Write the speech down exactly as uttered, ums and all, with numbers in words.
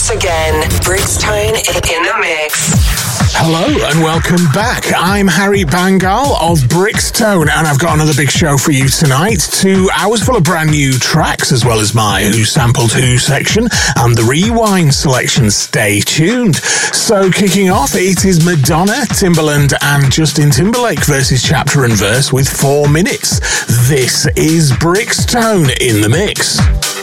once again. Brixtone in the mix. Hello and welcome back. I'm Harry Bangal of Brixtone, and I've got another big show for you tonight. Two hours full of brand new tracks, as well as my Who Sampled Who section and the Rewind selection. Stay tuned. So kicking off, it is Madonna, Timbaland and Justin Timberlake versus Chapter and Verse with four minutes. This is Brixtone in the mix.